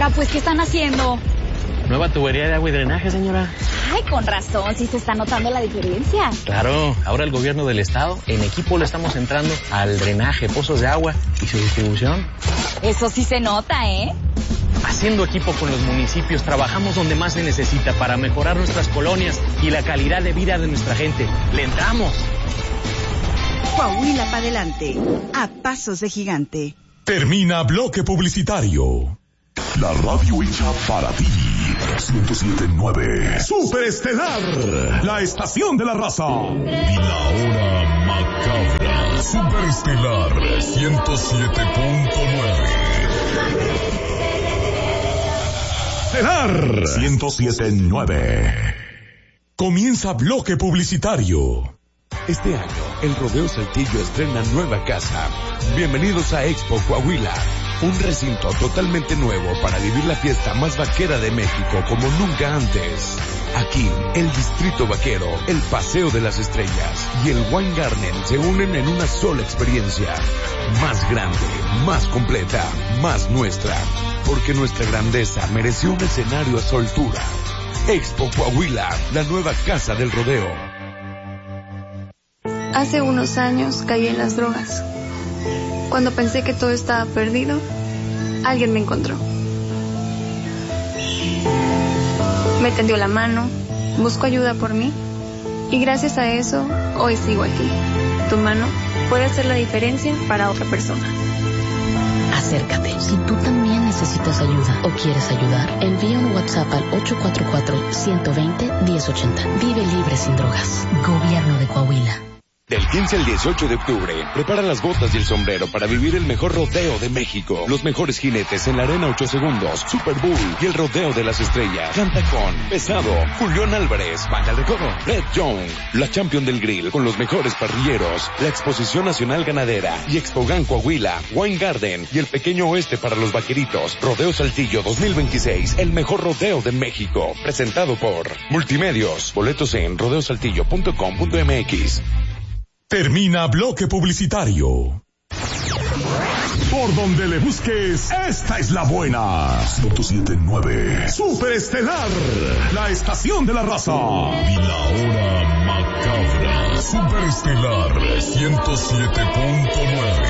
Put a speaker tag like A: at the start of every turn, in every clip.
A: Señora, pues, ¿qué están haciendo?
B: Nueva tubería de agua y drenaje, señora.
A: Ay, con razón, sí se está notando la diferencia.
B: Claro, ahora el gobierno del estado, en equipo le estamos entrando al drenaje, pozos de agua y su distribución.
A: Eso sí se nota, ¿eh?
B: Haciendo equipo con los municipios, trabajamos donde más se necesita para mejorar nuestras colonias y la calidad de vida de nuestra gente. ¡Le entramos!
C: Coahuila para adelante, a pasos de gigante.
D: Termina bloque publicitario. La radio hecha para ti. 107.9. Superestelar. La estación de la raza. Y la hora macabra. Superestelar 107.9. Estelar 107.9. Comienza bloque publicitario.
E: Este año, el Rodeo Saltillo estrena nueva casa. Bienvenidos a Expo Coahuila. Un recinto totalmente nuevo para vivir la fiesta más vaquera de México como nunca antes. Aquí, el Distrito Vaquero, el Paseo de las Estrellas y el Wine Garden se unen en una sola experiencia. Más grande, más completa, más nuestra. Porque nuestra grandeza mereció un escenario a su altura. Expo Coahuila, la nueva casa del rodeo.
F: Hace unos años caí en las drogas. Cuando pensé que todo estaba perdido, alguien me encontró. Me tendió la mano, buscó ayuda por mí, y gracias a eso, hoy sigo aquí. Tu mano puede hacer la diferencia para otra persona.
G: Acércate. Si tú también necesitas ayuda o quieres ayudar, envía un WhatsApp al 844-120-1080. Vive libre sin drogas. Gobierno de Coahuila.
E: Del 15 al 18 de octubre, prepara las botas y el sombrero para vivir el mejor rodeo de México. Los mejores jinetes en la Arena 8 Segundos, Super Bull y el Rodeo de las Estrellas. Canta con Pesado, Julián Álvarez, Banda de Recodo, Red Young, la Champion del Grill con los mejores parrilleros, la Exposición Nacional Ganadera y Expogan Coahuila, Wine Garden y el Pequeño Oeste para los vaqueritos. Rodeo Saltillo 2026, el mejor rodeo de México. Presentado por Multimedios. Boletos en rodeosaltillo.com.mx.
D: Termina bloque publicitario. Por donde le busques, esta es la buena. 107.9. Superestelar, la estación de la raza. Y la hora macabra. Superestelar 107.9.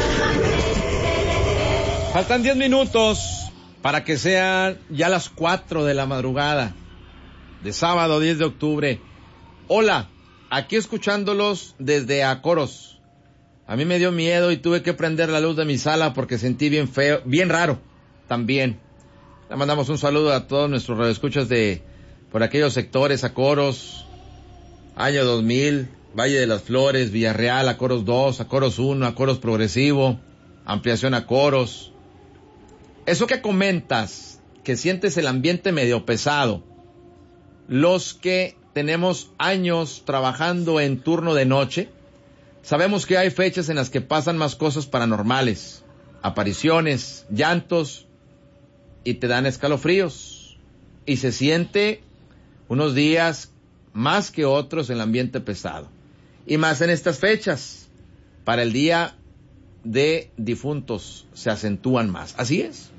H: Faltan 10 minutos para que sean ya las 4 de la madrugada de sábado 10 de octubre. Hola. Aquí escuchándolos desde Acoros. A mí me dio miedo y tuve que prender la luz de mi sala porque sentí bien feo, bien raro también. Le mandamos un saludo a todos nuestros radioescuchas de por aquellos sectores, Acoros, año 2000, Valle de las Flores, Villarreal, Acoros 2, Acoros 1, Acoros Progresivo, ampliación Acoros. Eso que comentas, que sientes el ambiente medio pesado, los que tenemos años trabajando en turno de noche, sabemos que hay fechas en las que pasan más cosas paranormales, apariciones, llantos, y te dan escalofríos. Y se siente unos días más que otros el ambiente pesado. Y más en estas fechas, para el Día de Difuntos se acentúan más. Así es.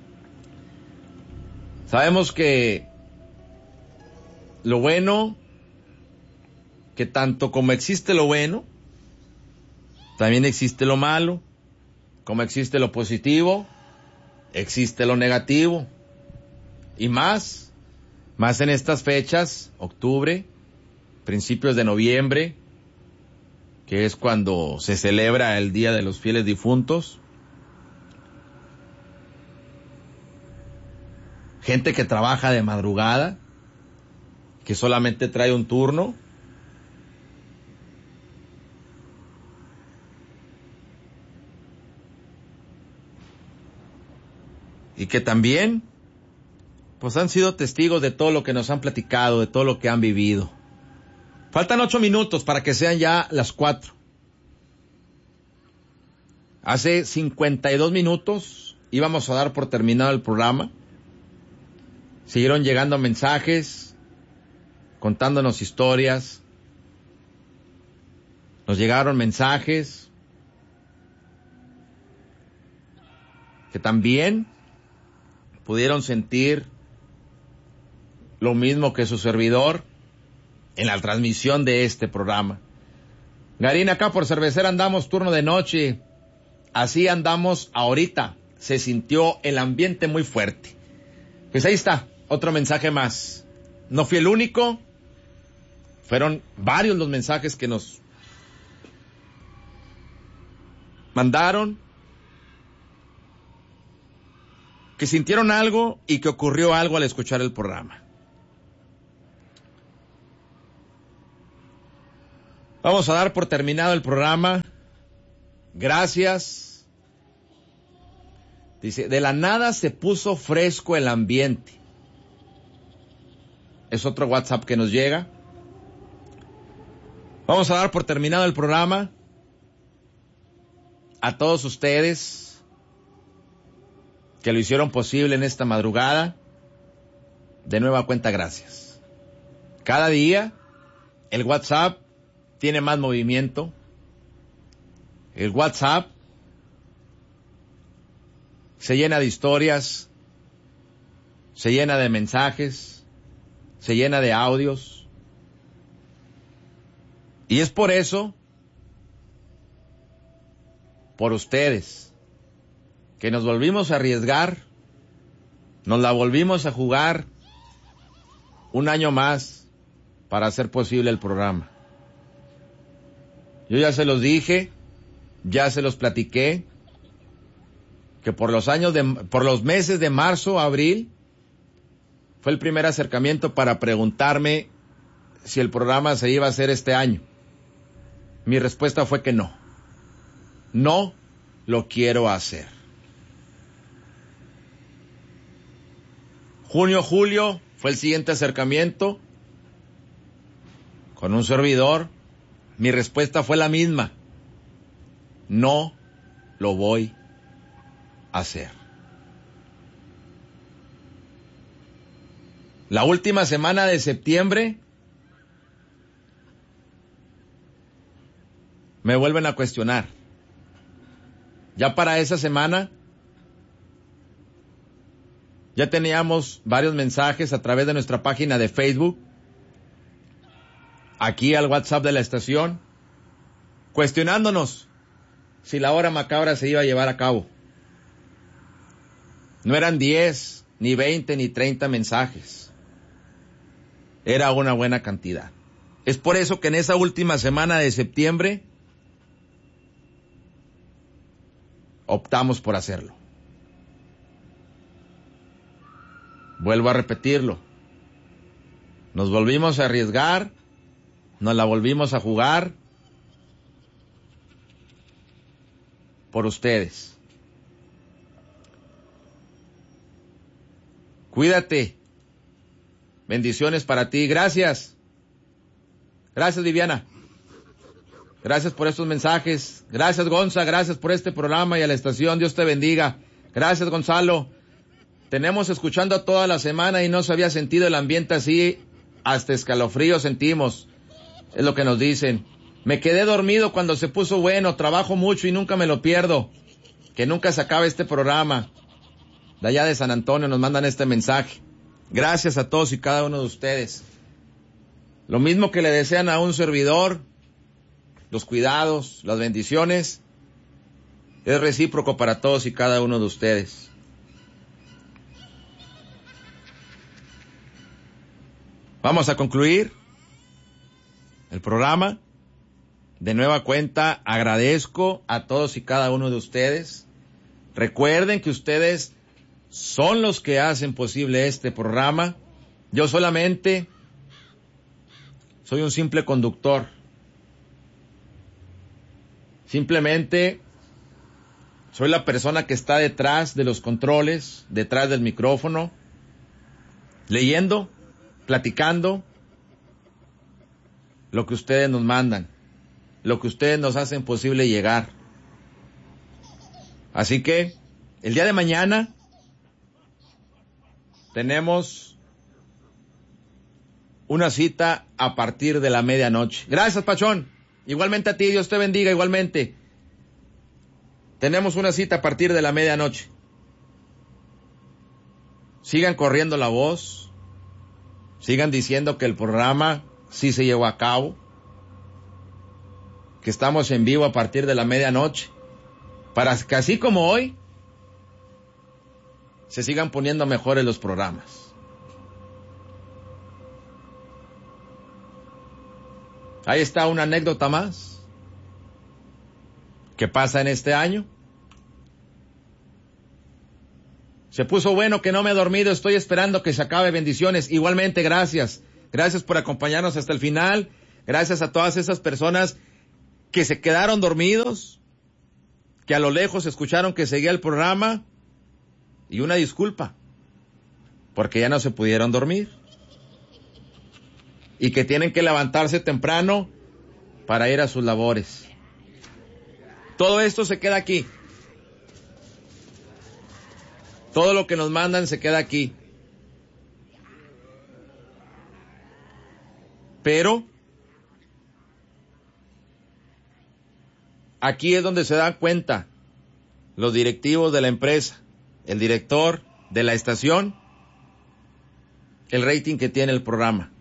H: Sabemos que lo bueno, que tanto como existe lo bueno, también existe lo malo. Como existe lo positivo, existe lo negativo. Y más en estas fechas, octubre, principios de noviembre, que es cuando se celebra el Día de los Fieles Difuntos. Gente que trabaja de madrugada, que solamente trae un turno. Y que también, pues han sido testigos de todo lo que nos han platicado, de todo lo que han vivido. Faltan 8 minutos para que sean ya las 4. Hace 52 minutos íbamos a dar por terminado el programa. Siguieron llegando mensajes contándonos historias. Nos llegaron mensajes que también pudieron sentir lo mismo que su servidor en la transmisión de este programa. Garín, acá por Cervecera andamos turno de noche. Así andamos ahorita. Se sintió el ambiente muy fuerte. Pues ahí está, otro mensaje más. No fui el único. Fueron varios los mensajes que nos mandaron, que sintieron algo y que ocurrió algo al escuchar el programa. Vamos a dar por terminado el programa. Gracias. Dice, de la nada se puso fresco el ambiente. Es otro WhatsApp que nos llega. Vamos a dar por terminado el programa. A todos ustedes que lo hicieron posible en esta madrugada, de nueva cuenta, gracias. Cada día el WhatsApp tiene más movimiento. El WhatsApp se llena de historias, se llena de mensajes, se llena de audios. Y es por eso, por ustedes, que nos volvimos a arriesgar, nos la volvimos a jugar un año más para hacer posible el programa. Yo ya se los dije, ya se los platiqué, que por los meses de marzo, abril, fue el primer acercamiento para preguntarme si el programa se iba a hacer este año. Mi respuesta fue que no. No lo quiero hacer. Junio, julio fue el siguiente acercamiento con un servidor. Mi respuesta fue la misma. No lo voy a hacer. La última semana de septiembre me vuelven a cuestionar. Ya para esa semana ya teníamos varios mensajes a través de nuestra página de Facebook, aquí al WhatsApp de la estación, cuestionándonos si la hora macabra se iba a llevar a cabo. No eran 10, ni 20, ni 30 mensajes. Era una buena cantidad. Es por eso que en esa última semana de septiembre optamos por hacerlo. Vuelvo a repetirlo. Nos volvimos a arriesgar, nos la volvimos a jugar por ustedes. Cuídate. Bendiciones para ti. Gracias. Gracias, Viviana. Gracias por estos mensajes. Gracias, Gonza. Gracias por este programa y a la estación. Dios te bendiga. Gracias, Gonzalo. Tenemos escuchando toda la semana y no se había sentido el ambiente así. Hasta escalofrío sentimos. Es lo que nos dicen. Me quedé dormido cuando se puso bueno. Trabajo mucho y nunca me lo pierdo. Que nunca se acabe este programa. De allá de San Antonio nos mandan este mensaje. Gracias a todos y cada uno de ustedes. Lo mismo que le desean a un servidor, los cuidados, las bendiciones, es recíproco para todos y cada uno de ustedes. Vamos a concluir el programa. De nueva cuenta, agradezco a todos y cada uno de ustedes. Recuerden que ustedes son los que hacen posible este programa. Yo solamente soy un simple conductor. Simplemente soy la persona que está detrás de los controles, detrás del micrófono, leyendo, platicando lo que ustedes nos mandan, lo que ustedes nos hacen posible llegar. Así que el día de mañana tenemos una cita a partir de la medianoche. Gracias, Pachón. Igualmente a ti, Dios te bendiga, igualmente. Tenemos una cita a partir de la medianoche. sigan corriendo la voz, sigan diciendo que el programa sí se llevó a cabo, que estamos en vivo a partir de la medianoche, para que así como hoy se sigan poniendo mejores los programas. Ahí está una anécdota más. ¿Qué pasa en este año? Se puso bueno que no me he dormido, estoy esperando que se acabe. Bendiciones. Igualmente, gracias. Gracias por acompañarnos hasta el final. Gracias a todas esas personas que se quedaron dormidos, que a lo lejos escucharon que seguía el programa. Y una disculpa, porque ya no se pudieron dormir. Y que tienen que levantarse temprano para ir a sus labores. Todo esto se queda aquí. Todo lo que nos mandan se queda aquí. Pero aquí es donde se dan cuenta los directivos de la empresa, el director de la estación, el rating que tiene el programa.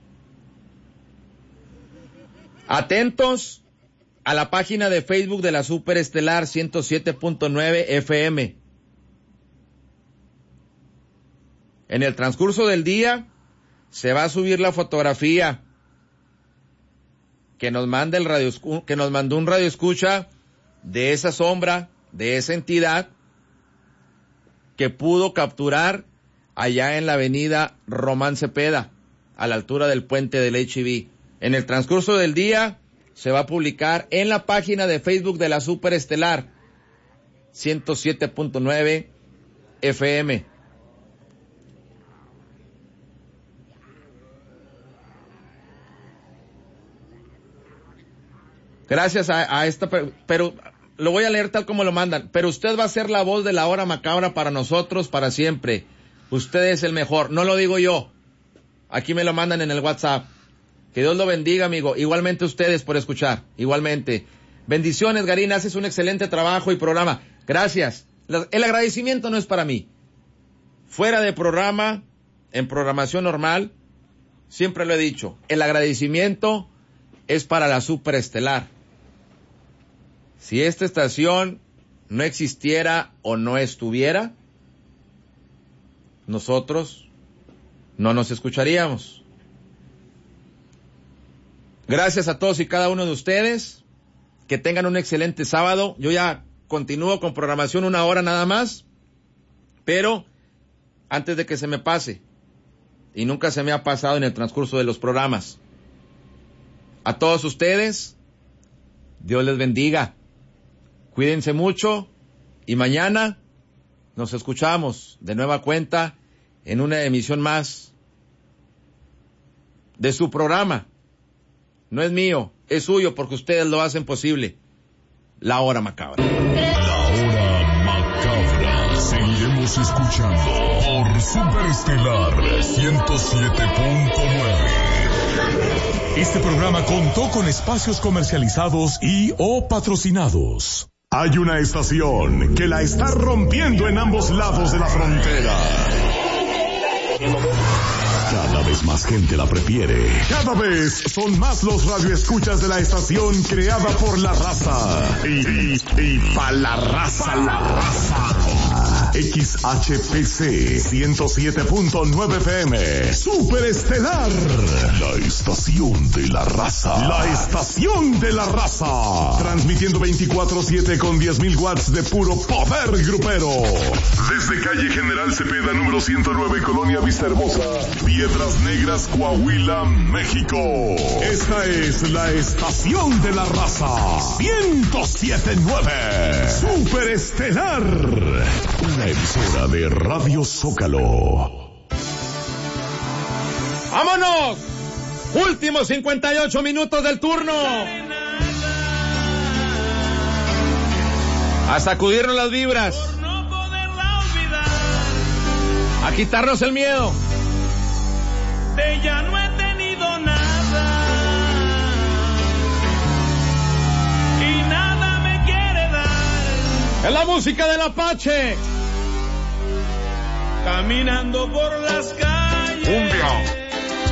H: Atentos a la página de Facebook de la Superestelar 107.9 FM. En el transcurso del día se va a subir la fotografía que nos manda que nos mandó un radioescucha de esa sombra, de esa entidad que pudo capturar allá en la avenida Román Cepeda, a la altura del puente del H-E-B. En el transcurso del día se va a publicar en la página de Facebook de la Superestelar 107.9 FM. Gracias a esta, pero lo voy a leer tal como lo mandan. Pero usted va a ser la voz de la hora macabra para nosotros, para siempre. Usted es el mejor. No lo digo yo. Aquí me lo mandan en el WhatsApp. Que Dios lo bendiga, amigo. Igualmente ustedes por escuchar. Igualmente. Bendiciones, Garín. Haces un excelente trabajo y programa. Gracias. El agradecimiento no es para mí. Fuera de programa, en programación normal, siempre lo he dicho. El agradecimiento es para la Superestelar. Si esta estación no existiera o no estuviera, nosotros no nos escucharíamos. Gracias a todos y cada uno de ustedes. Que tengan un excelente sábado. Yo ya continúo con programación 1 hora nada más. Pero antes de que se me pase, y nunca se me ha pasado en el transcurso de los programas, a todos ustedes, Dios les bendiga. Cuídense mucho y mañana nos escuchamos de nueva cuenta en una emisión más de su programa. No es mío, es suyo porque ustedes lo hacen posible. La Hora Macabra.
D: La Hora Macabra. Seguiremos escuchando por Superestelar 107.9. Este programa contó con espacios comercializados y o patrocinados. Hay una estación que la está rompiendo en ambos lados de la frontera. Cada vez más gente la prefiere. Cada vez son más los radioescuchas de la estación creada por la raza. Y pa' la raza, la raza. XHPC 107.9 FM. Superestelar. La estación de la raza. La estación de la raza. Transmitiendo 24/7 con 10.000 watts de puro poder grupero. Desde calle General Cepeda, número 109, Colonia Vista Hermosa, Piedras Negras, Coahuila, México. Esta es la estación de la raza. 107.9. Superestelar. Una emisora de Radio Zócalo.
H: ¡Vámonos! Últimos 58 minutos del turno. A sacudirnos las vibras. A quitarnos el miedo.
I: De ella no he tenido nada. Y nada me quiere dar.
H: Es la música del Apache.
I: caminando por las calles.
D: Cumbia.